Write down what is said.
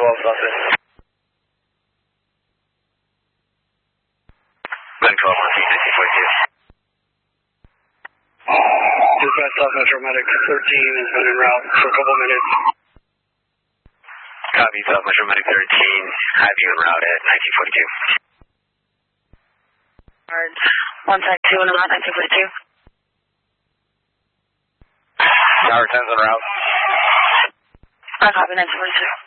Southwest. Medic 12 on scene, 1942. Dispatch South Metro Medic 13 has been en route for a couple minutes. Copy, South Metro Medic 13, have you en route at 1942. 1-2 en route, 1942. Tower 10's en route. I copy 1942.